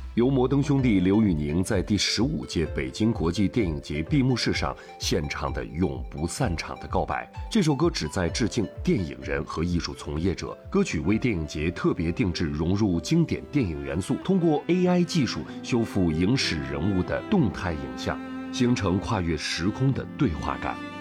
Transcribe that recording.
由摩登兄弟刘宇宁在第15届北京国际电影节闭幕式上献唱的永不散场的告白。这首歌旨在致敬电影人和艺术从业者，歌曲为电影节特别定制融入经典电影元素，通过 AI 技术修复影史人物的动态影像，形成跨越时空的对话感。